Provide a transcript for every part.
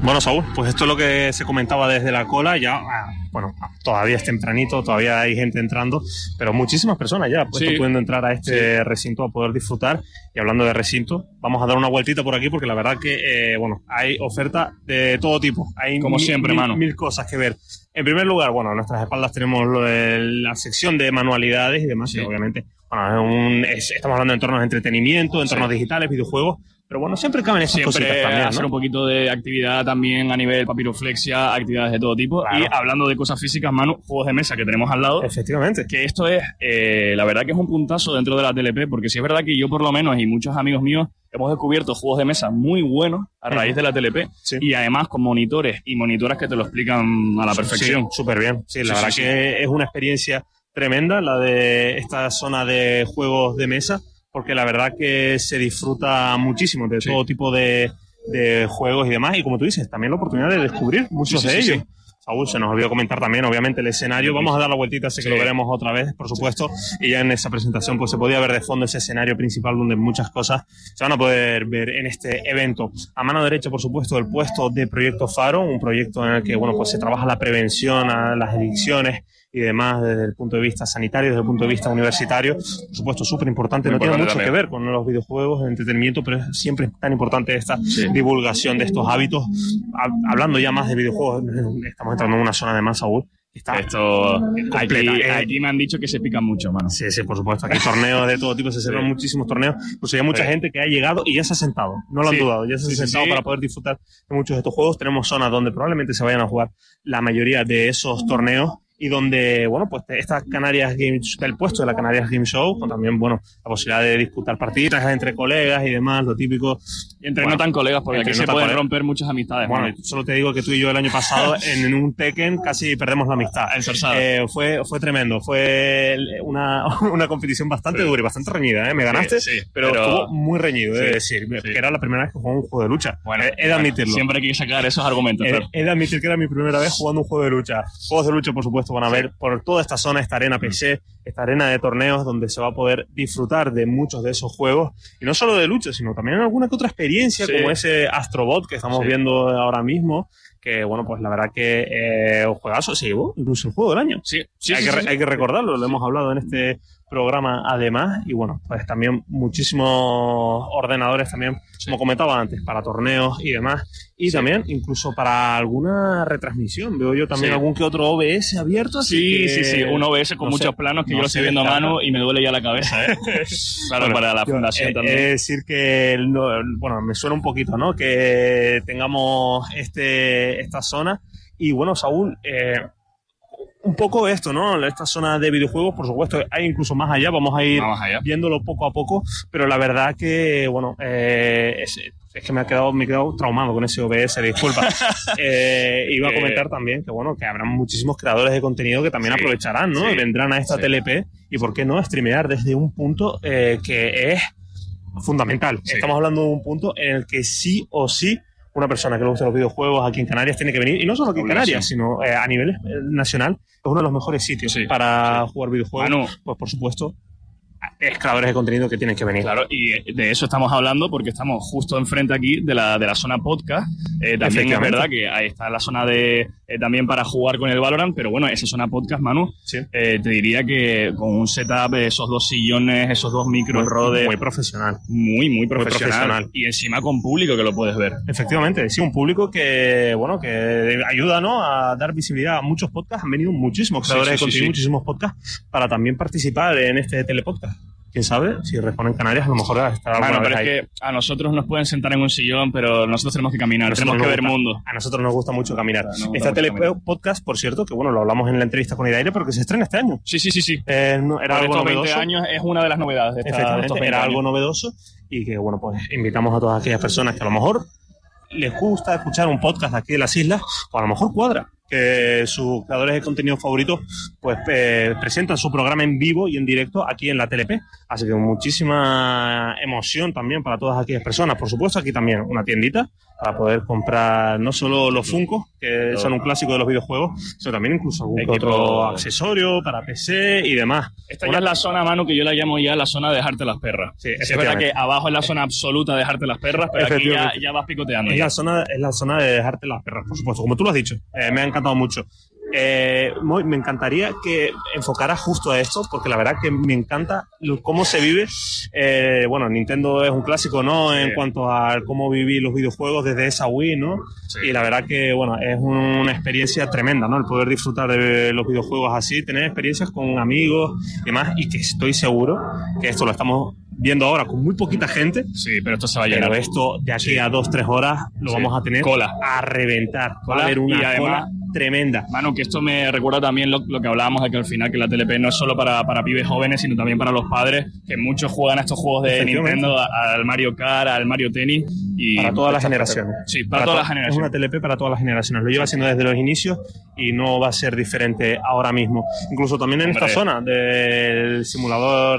Bueno, Saúl, pues esto es lo que se comentaba desde la cola. Ya, bueno, todavía es tempranito, todavía hay gente entrando, pero muchísimas personas ya pudiendo entrar a este recinto a poder disfrutar. Y hablando de recinto, vamos a dar una vueltita por aquí porque la verdad que, hay oferta de todo tipo. Hay como siempre, mil cosas que ver. En primer lugar, bueno, a nuestras espaldas tenemos la sección de manualidades y demás, que obviamente, estamos hablando de entornos de entretenimiento, entornos digitales, videojuegos. Pero bueno, siempre caben esas cositas también, ¿no? Hacer un poquito de actividad también a nivel papiroflexia, actividades de todo tipo. Claro. Y hablando de cosas físicas, Manu, juegos de mesa que tenemos al lado. Efectivamente. Que esto es, la verdad que es un puntazo dentro de la TLP, porque sí es verdad que yo por lo menos y muchos amigos míos hemos descubierto juegos de mesa muy buenos a raíz de la TLP. Sí. Y además con monitores y monitoras que te lo explican a la perfección. Sí, súper bien. Sí, la verdad que es una experiencia tremenda la de esta zona de juegos de mesa, porque la verdad que se disfruta muchísimo de todo tipo de juegos y demás. Y como tú dices, también la oportunidad de descubrir muchos de ellos. Saúl, se nos olvidó comentar también, obviamente, el escenario. Vamos a dar la vueltita, sé que lo veremos otra vez, por supuesto. Y ya en esa presentación pues se podía ver de fondo ese escenario principal donde muchas cosas se van a poder ver en este evento. A mano derecha, por supuesto, el puesto de Proyecto Faro, un proyecto en el que pues se trabaja la prevención a las adicciones y demás desde el punto de vista sanitario, desde el punto de vista universitario. Por supuesto, súper importante. No tiene mucho que ver con los videojuegos, el entretenimiento, pero siempre es tan importante esta divulgación de estos hábitos. Hablando ya más de videojuegos, estamos entrando en una zona de más, Saúl. Aquí me han dicho que se pican mucho, mano. Sí, por supuesto. Aquí hay torneos de todo tipo, se celebran muchísimos torneos. Pues hay mucha gente que ha llegado y ya se ha sentado. No lo han dudado, ya se ha sentado para poder disfrutar de muchos de estos juegos. Tenemos zonas donde probablemente se vayan a jugar la mayoría de esos torneos. Y donde, pues estas Canarias Games, el puesto de la Canarias Game Show, con también, la posibilidad de disputar partidas entre colegas y demás, lo típico. Y entre no tan colegas, porque aquí se pueden romper muchas amistades. Bueno, solo te digo que tú y yo el año pasado, en un Tekken, casi perdemos la amistad. Fue tremendo, fue una competición bastante dura y bastante reñida, Me ganaste, pero estuvo muy reñido, es decir, que era la primera vez que jugaba un juego de lucha. Bueno, he de admitirlo. Siempre hay que sacar esos argumentos. He de admitir que era mi primera vez jugando un juego de lucha. Juegos de lucha, por supuesto, van a ver por toda esta zona, esta arena PC, esta arena de torneos donde se va a poder disfrutar de muchos de esos juegos, y no solo de lucha, sino también alguna que otra experiencia, como ese Astrobot que estamos viendo ahora mismo, que pues la verdad que un juegazo, se llevó incluso el juego del año. Hay que recordarlo, lo hemos hablado en este programa además, y pues también muchísimos ordenadores también, como comentaba antes, para torneos y demás, y también incluso para alguna retransmisión. Veo yo también algún que otro OBS abierto. Sí, un OBS con muchos planos que yo lo estoy viendo a mano y me duele ya la cabeza, Claro, para la fundación también. Es decir que, me suena un poquito, ¿no? Que tengamos esta zona. Y Saúl, un poco esto, ¿no? Esta zona de videojuegos, por supuesto, hay incluso más allá, vamos a ir viéndolo poco a poco, pero la verdad que, es que me he quedado traumado con ese OBS, disculpa. Iba a comentar también que habrá muchísimos creadores de contenido que también aprovecharán, ¿no? Y vendrán a esta TLP, y por qué no streamear desde un punto que es fundamental. Estamos hablando de un punto en el que sí o sí una persona que le gusta los videojuegos aquí en Canarias tiene que venir, y no solo aquí en Canarias, sino a nivel nacional, es uno de los mejores sitios para jugar videojuegos. Pues por supuesto, es creadores de contenido que tienen que venir. Claro, y de eso estamos hablando porque estamos justo enfrente aquí de la zona podcast. También es verdad que ahí está la zona de también para jugar con el Valorant, pero esa zona podcast, Manu, te diría que con un setup, esos 2 sillones, esos 2 micros Rode. Muy profesional. Muy profesional. Y encima con público que lo puedes ver. Efectivamente, sí, un público que ayuda, ¿no?, a dar visibilidad a muchos podcasts. Han venido muchísimos creadores de contenido, muchísimos podcasts, para también participar en este telepodcast. Quién sabe, si responden Canarias, a lo mejor estará alguna vez ahí. Es que a nosotros nos pueden sentar en un sillón, pero nosotros tenemos que caminar, tenemos que ver mundo. A nosotros nos gusta mucho caminar. Este telepodcast, por cierto, que lo hablamos en la entrevista con Idaire, pero que se estrena este año. Sí. Era algo novedoso. 20 años es una de las novedades de era algo novedoso, y que, pues invitamos a todas aquellas personas que a lo mejor les gusta escuchar un podcast aquí de las islas, o a lo mejor cuadra que sus creadores de contenido favoritos pues presentan su programa en vivo y en directo aquí en la TLP. Así que muchísima emoción también para todas aquellas personas. Por supuesto, aquí también una tiendita para poder comprar no solo los Funkos, que son un clásico de los videojuegos, sino también incluso algún otro accesorio para PC y demás. Esta ya es la zona, Manu, que yo la llamo ya la zona de dejarte las perras. Sí, es verdad que abajo es la zona absoluta de dejarte las perras, pero aquí ya vas picoteando. Es la zona de dejarte las perras, por supuesto, como tú lo has dicho. Me ha encantado mucho. Me encantaría que enfocaras justo a esto, porque la verdad que me encanta cómo se vive. Nintendo es un clásico, ¿no? Sí. En cuanto a cómo vivir los videojuegos desde esa Wii, ¿no? Sí. Y la verdad que, es una experiencia tremenda, ¿no? El poder disfrutar de los videojuegos así, tener experiencias con amigos y demás, y que estoy seguro que esto lo estamos viendo ahora con muy poquita gente. Sí, pero esto se va a llenar. Pero esto de aquí a 2-3 horas lo vamos a tener a reventar. Va a haber una cola tremenda. Manu, que esto me recuerda también lo que hablábamos de que al final que la TLP no es solo para pibes jóvenes, sino también para los padres, que muchos juegan a estos juegos de Nintendo, al Mario Kart, al Mario Tennis. Y para todas las generaciones. Sí, para todas las generaciones. Es una TLP para todas las generaciones. Lo lleva haciendo desde los inicios y no va a ser diferente ahora mismo. Incluso también en esta zona del simulador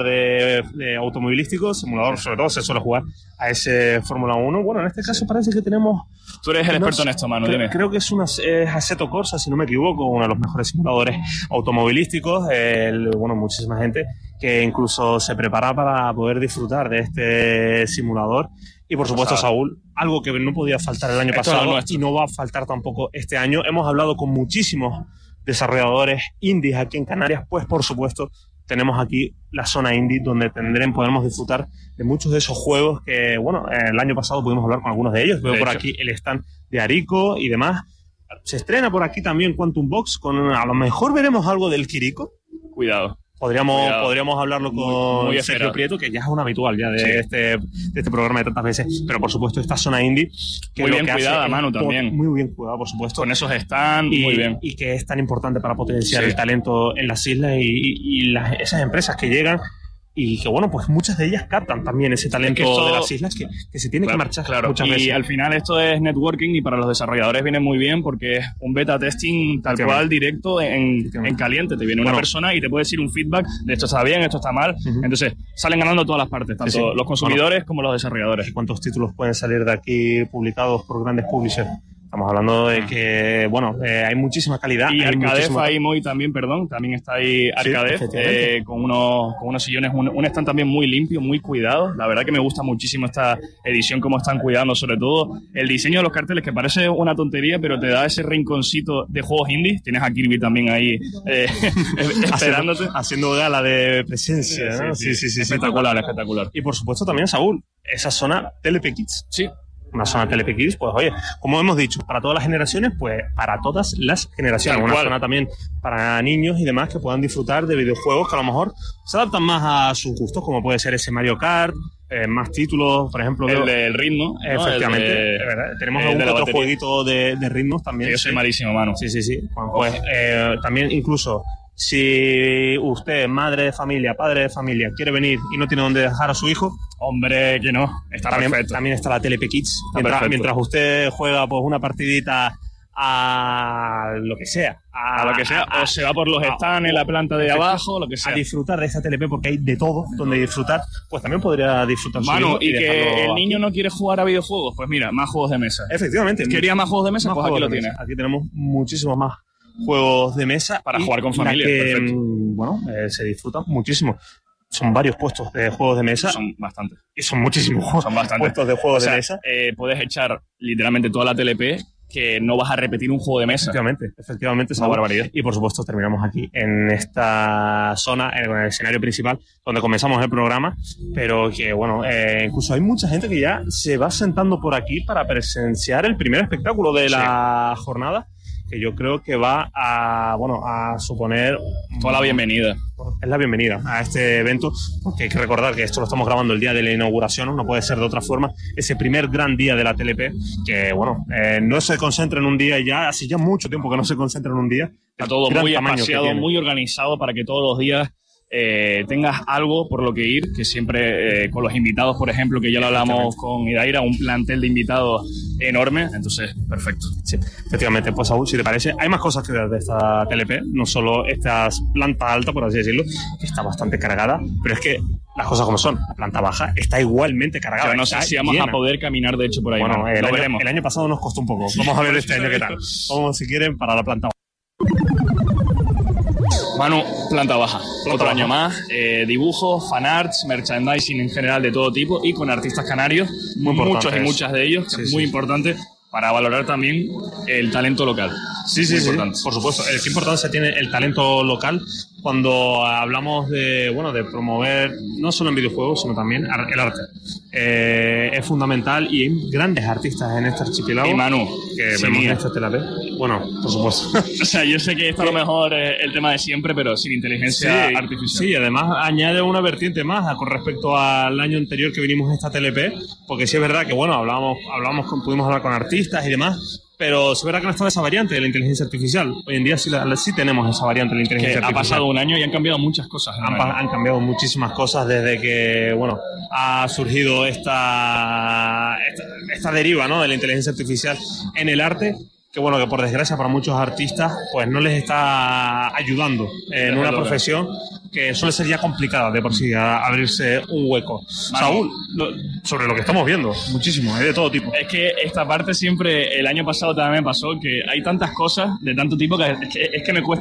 de automovilístico, simulador sobre todo se suele jugar a ese Fórmula 1. Bueno, en este caso parece que tenemos... Tú eres el experto en esto, Manu, dime. Creo que es Assetto Corsa, si no me equivoco, uno de los mejores simuladores automovilísticos. Muchísima gente que incluso se prepara para poder disfrutar de este simulador. Y por supuesto, Saúl, algo que no podía faltar el año pasado y no va a faltar tampoco este año. Hemos hablado con muchísimos desarrolladores indies aquí en Canarias, pues por supuesto tenemos aquí la zona indie donde podremos disfrutar de muchos de esos juegos que, el año pasado pudimos hablar con algunos de ellos. Veo por aquí el stand de Arico y demás. Se estrena por aquí también Quantum Box, a lo mejor veremos algo del Kiriko. Cuidado. Podríamos hablarlo con muy Sergio Prieto, que ya es un habitual ya de este programa de tantas veces. Pero por supuesto esta zona indie que muy bien cuidada, Manu, también. Muy bien cuidada, por supuesto. Con esos stands, muy bien. Y que es tan importante para potenciar el talento en las islas y esas empresas que llegan y que, pues muchas de ellas captan también ese talento de las islas que se tiene que marchar muchas veces. Y al final esto es networking y para los desarrolladores viene muy bien porque es un beta testing tal cual directo en caliente. Te viene una persona y te puede decir un feedback de esto está bien, esto está mal. Entonces salen ganando todas las partes, tanto los consumidores como los desarrolladores. ¿Y cuántos títulos pueden salir de aquí publicados por grandes publishers? Estamos hablando de que, hay muchísima calidad. Y Arcadef ahí también está ahí Arcadef con unos sillones, un stand también muy limpio, muy cuidado. La verdad que me gusta muchísimo esta edición, cómo están cuidando, sobre todo el diseño de los carteles, que parece una tontería, pero te da ese rinconcito de juegos indies. Tienes a Kirby también ahí esperándote. Haciendo gala de presencia, ¿no? Sí. Espectacular. Y por supuesto también, Saúl, esa zona TLP Kids. Sí. Una zona TLP Kids, pues oye, como hemos dicho, para todas las generaciones, pues para todas las generaciones. Una zona también para niños y demás que puedan disfrutar de videojuegos que a lo mejor se adaptan más a sus gustos, como puede ser ese Mario Kart, más títulos, por ejemplo. El del ritmo. Efectivamente. Tenemos algún otro jueguito de ritmos también. Yo soy malísimo, mano. Sí. Bueno, pues también incluso... Si usted, madre de familia, padre de familia, quiere venir y no tiene dónde dejar a su hijo, hombre, que no, está perfecto. También está la TLP Kids. Mientras usted juega pues una partidita a lo que sea. O se va por los stands en la planta de abajo, lo que sea. A disfrutar de esta TLP porque hay de todo donde disfrutar, pues también podría disfrutar. Manu, y que el niño no quiere jugar a videojuegos, pues mira, más juegos de mesa. Efectivamente. ¿Quería más juegos de mesa? Pues aquí lo tienes. Aquí tenemos muchísimos más juegos de mesa para jugar con familia. Se disfrutan muchísimo. Son varios puestos de juegos de mesa. Son bastantes. Y son muchísimos puestos de juegos de mesa. Puedes echar literalmente toda la TLP que no vas a repetir un juego de mesa. Efectivamente, es una barbaridad. Y por supuesto terminamos aquí en esta zona, en el escenario principal, donde comenzamos el programa, pero que incluso hay mucha gente que ya se va sentando por aquí para presenciar el primer espectáculo de la jornada, que yo creo que va a suponer toda la bienvenida. Es la bienvenida a este evento, porque hay que recordar que esto lo estamos grabando el día de la inauguración, no puede ser de otra forma. Ese primer gran día de la TLP, que no se concentra en un día ya, hace ya mucho tiempo que no se concentra en un día. Está todo muy espaciado, muy organizado para que todos los días tengas algo por lo que ir, que siempre con los invitados, por ejemplo, que ya lo hablamos con Idaira, un plantel de invitados enorme, entonces, perfecto. Sí, efectivamente. Pues Saúl, si te parece, hay más cosas que ver de esta TLP, no solo esta planta alta, por así decirlo, que está bastante cargada, pero es que las cosas como son, la planta baja está igualmente cargada. Yo no sé si vamos a poder caminar, de hecho, por ahí. Bueno, el año pasado nos costó un poco. Vamos a ver este año qué tal. Vamos, si quieren, para la planta baja. Manu, planta baja. Otro año más. Dibujos, fanarts, merchandising en general de todo tipo y con artistas canarios, muchos y muchas de ellos, que es muy importante para valorar también el talento local. Sí, por supuesto. ¿Qué importancia tiene el talento local cuando hablamos de promover no solo en videojuegos, sino también el arte? Es fundamental y hay grandes artistas en este archipiélago. Y Manu, que vemos en esta TLP. Bueno, por supuesto. O sea, yo sé que esto a lo mejor es el tema de siempre, pero sin inteligencia artificial. Sí, además añade una vertiente más con respecto al año anterior que vinimos a esta TLP, porque sí es verdad que, pudimos hablar con artistas y demás, pero es verdad que no estaba esa variante de la inteligencia artificial. Hoy en día sí tenemos esa variante de la inteligencia artificial. Ha pasado un año y han cambiado muchas cosas. Han cambiado muchísimas cosas desde que, ha surgido esta deriva, ¿no?, de la inteligencia artificial en el arte, que por desgracia para muchos artistas pues no les está ayudando en una profesión que suele ser ya complicada de por sí abrirse un hueco. Saúl, sobre lo que estamos viendo, muchísimo, hay de todo tipo. Es que esta parte siempre, el año pasado también me pasó, que hay tantas cosas de tanto tipo que es que me cuesta